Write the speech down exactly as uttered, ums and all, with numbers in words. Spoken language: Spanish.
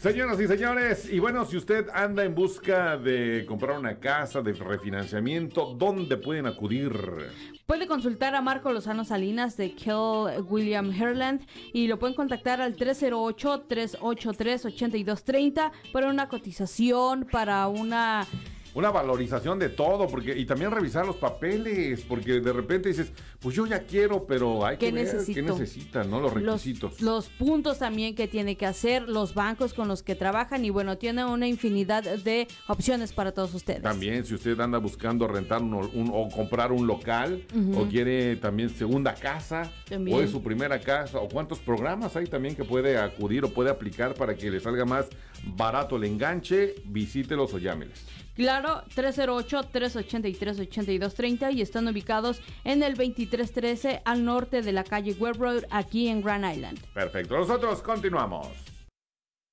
Señoras y señores, y bueno, si usted anda en busca de comprar una casa, de refinanciamiento, ¿dónde pueden acudir? Puede consultar a Marco Lozano Salinas de Kell William Herland y lo pueden contactar al tres cero ocho, tres ocho tres, ocho dos tres cero para una cotización, para una... Una valorización de todo, porque y también revisar los papeles, porque de repente dices, pues yo ya quiero, pero hay que ver qué necesitan, ¿no? Los requisitos. Los, los puntos también que tiene que hacer, los bancos con los que trabajan y bueno, tiene una infinidad de opciones para todos ustedes. También, si usted anda buscando rentar un, un, o comprar un local, uh-huh. o quiere también segunda casa, también. O es su primera casa, o cuántos programas hay también que puede acudir o puede aplicar para que le salga más barato el enganche, visítelos o llámeles. Claro, tres cero ocho, tres ocho tres, ocho dos tres cero y están ubicados en el veintitrés trece al norte de la calle Webb Road, aquí en Grand Island. Perfecto, nosotros continuamos.